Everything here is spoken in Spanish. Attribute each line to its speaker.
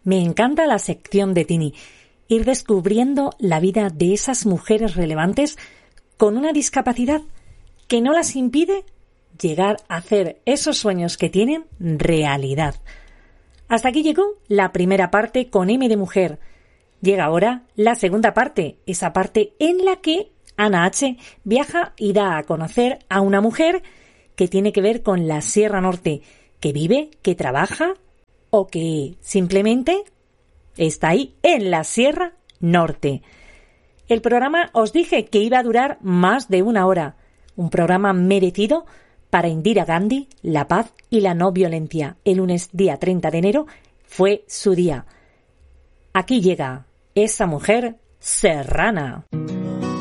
Speaker 1: Me encanta la sección de Tini, ir descubriendo la vida de esas mujeres relevantes con una discapacidad que no las impide llegar a hacer esos sueños que tienen realidad. Hasta aquí llegó la primera parte con M de mujer. Llega ahora la segunda parte, esa parte en la que Ana H. viaja y da a conocer a una mujer que tiene que ver con la Sierra Norte, que vive, que trabaja o que simplemente está ahí en la Sierra Norte. El programa os dije que iba a durar más de 1 hora, un programa merecido para Indira Gandhi, la paz y la no violencia. El lunes día 30 de enero fue su día. Aquí llega esa mujer serrana.